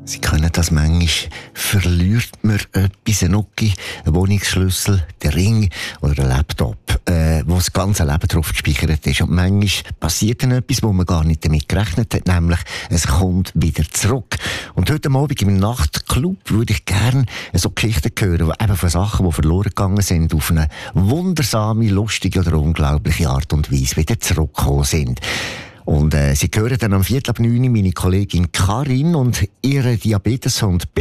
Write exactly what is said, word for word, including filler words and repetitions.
Sie können das manchmal, verliert man etwas, ein Nuki, einen Wohnungsschlüssel, den Ring oder einen Laptop, äh, wo das ganze Leben drauf gespeichert ist. Und manchmal passiert dann etwas, wo man gar nicht damit gerechnet hat, nämlich es kommt wieder zurück. Und heute Abend im Nachtclub würde ich gerne so Geschichten hören, eben von Sachen, die verloren gegangen sind, auf eine wundersame, lustige oder unglaubliche Art und Weise wieder zurückgekommen sind. Und äh, Sie hören dann am Viertel ab neun meine Kollegin Karin und ihre Diabeteshund